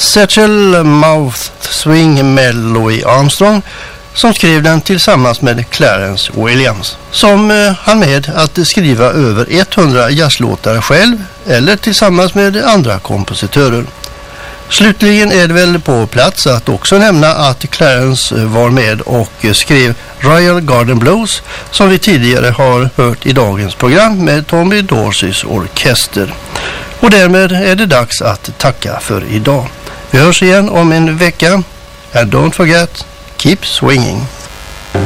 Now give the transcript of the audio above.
Satchel Mouth Swing med Louis Armstrong, som skrev den tillsammans med Clarence Williams, som han med att skriva över 100 jazzlåtar själv eller tillsammans med andra kompositörer. Slutligen är det väl på plats att också nämna att Clarence var med och skrev Royal Garden Blues, som vi tidigare har hört i dagens program med Tommy Dorseys orkester. Och därmed är det dags att tacka för idag. Vi hörs igen om en vecka. And don't forget, keep swinging.